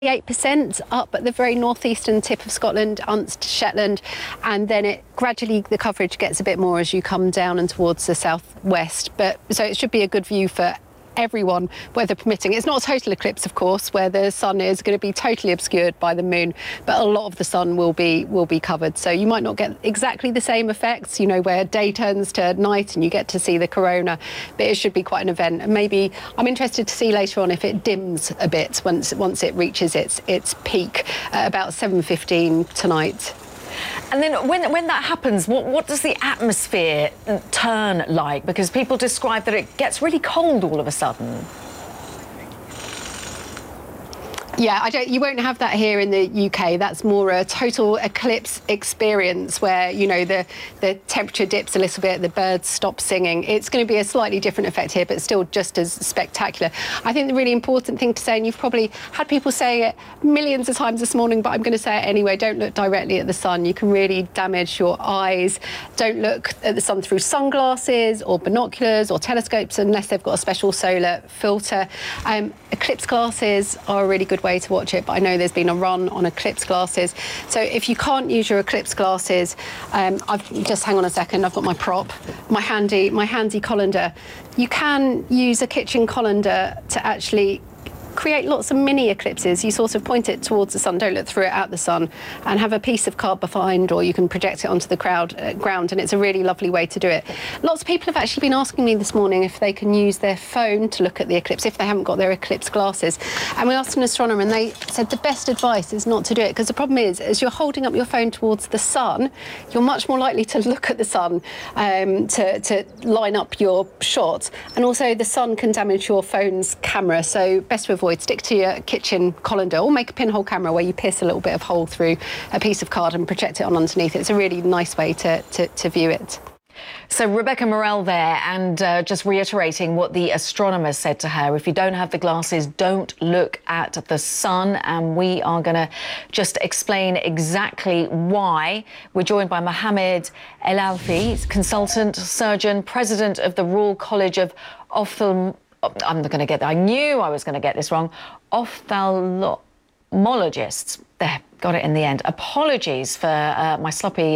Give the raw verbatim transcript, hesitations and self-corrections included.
eight percent up at the very northeastern tip of Scotland, Unst, Shetland, and then it gradually the coverage gets a bit more as you come down and towards the southwest. But so it should be a good view for everyone, weather permitting. It's not a total eclipse, of course, where the sun is going to be totally obscured by the moon, but a lot of the sun will be will be covered. So you might not get exactly the same effects, you know, where day turns to night and you get to see the corona, but it should be quite an event. And maybe I'm interested to see later on if it dims a bit once once it reaches its its peak at about seven fifteen tonight. And then when, when that happens, what, what does the atmosphere turn like? Because people describe that it gets really cold all of a sudden. Yeah, I don't, you won't have that here in the U K. That's more a total eclipse experience where, you know, the, the temperature dips a little bit, the birds stop singing. It's going to be a slightly different effect here, but still just as spectacular. I think the really important thing to say, and you've probably had people say it millions of times this morning, but I'm going to say it anyway, don't look directly at the sun. You can really damage your eyes. Don't look at the sun through sunglasses or binoculars or telescopes unless they've got a special solar filter. Um, eclipse glasses are a really good way to watch it, but I know there's been a run on eclipse glasses. So if you can't use your eclipse glasses, um, I've just hang on a second. I've got my prop, my handy, my handy colander. You can use a kitchen colander to actually create lots of mini eclipses. You sort of point it towards the sun, don't look through it at the sun, and have a piece of card behind, or you can project it onto the crowd, uh, ground, and it's a really lovely way to do it. Lots of people have actually been asking me this morning if they can use their phone to look at the eclipse if they haven't got their eclipse glasses. And we asked an astronomer and they said the best advice is not to do it, because the problem is, as you're holding up your phone towards the sun, you're much more likely to look at the sun um, to, to line up your shot. And also the sun can damage your phone's camera, so best to avoid. Stick to your kitchen colander or make a pinhole camera where you pierce a little bit of hole through a piece of card and project it on underneath. It's a really nice way to, to, to view it. So Rebecca Morell there, and uh, just reiterating what the astronomer said to her. If you don't have the glasses, don't look at the sun. And we are going to just explain exactly why. We're joined by Mohammed El-Alfi, consultant surgeon, president of the Royal College of Ophthalmology. I'm not going to get that. I knew I was going to get this wrong. Ophthalmologists. There, got it in the end. Apologies for uh, my sloppy